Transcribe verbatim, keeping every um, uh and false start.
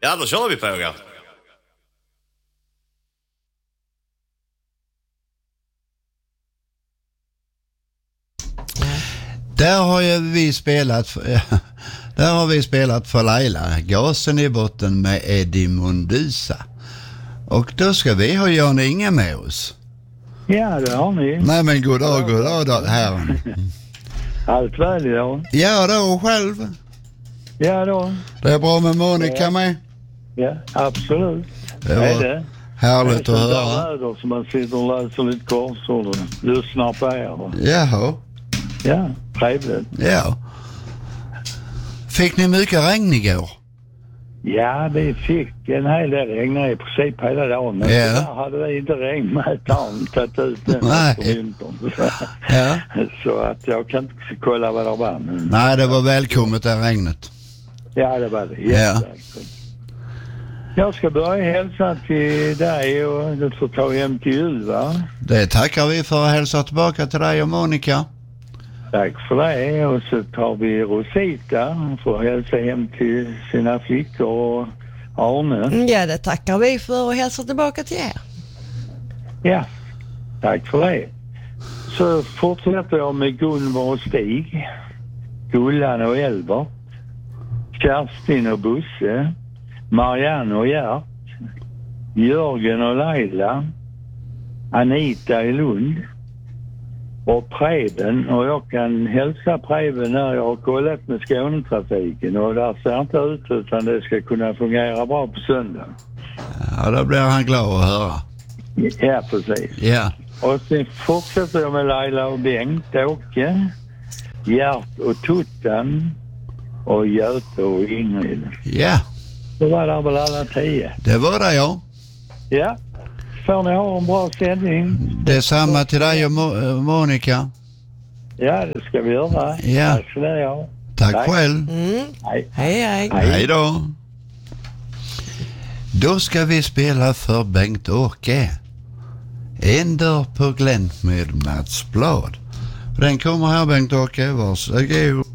Ja, då kör vi på er. Där har ju vi spelat för, där har vi spelat för Laila, Gasen i botten med Eddie Mondusa. Och då ska vi ha Jan Inge med oss. Ja, det har ni. Nej men god dag, god dag då, här. Allt väl idag? Ja då, själv. Ja då. Det är bra med Monica ja. med? Ja, absolut. Det var är det. härligt det är att höra. Det är som man sitter och läser lite korsord och lyssnar på er. Jaha. Ja, trevligt. Ja. Fick ni mycket regn igår? Ja, vi fick en hel del regn i princip hela dagen. Men ja. där hade vi inte regnmätaren tagit ut den efter vintern. Ja. Så att jag kan inte kolla vad det var. Men... Nej, det var välkommet det regnet. Ja, det var det. Ja. Jag ska börja hälsa till dig och du får ta hem till jul, va? Det tackar vi för att hälsa tillbaka till dig och Monica. Tack för det. Och så tar vi Rosita för att hälsa hem till sina flickor och Arne. Ja, det tackar vi för att hälsa tillbaka till er. Ja, tack för det. Så fortsätter jag med Gunvar och Stig, Gullan och Elbert, Kerstin och Busse, Marianne och Gert, Jörgen och Laila, Anita i Lund och Preben. Och jag kan hälsa Preben när jag har kollat med Skånetrafiken och där ser inte ut utan det ska kunna fungera bra på söndag. Ja, då blir han glad att höra. Ja, precis. Ja. Och sen fortsätter jag med Laila och Bengt, Åke, Gert och Tuttan och Göte och Ingrid. Ja. Det var där väl alla tio. Det var det, ja. Ja. Får ni ha en bra sändning. Det är samma till dig och Mo- Monica. Ja, det ska vi göra. Ja. Tack för det, ja. Tack, Tack. själv. Mm. Hej. Hej, hej. Hej då. Då ska vi spela för Bengt-Åke. En dörr på glänt med Mats Blad. Den kommer här, Bengt-Åke. Varsågod.